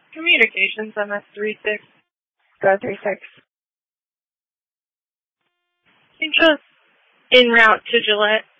Communications, MS36. Go 36. Just en route to Gillette.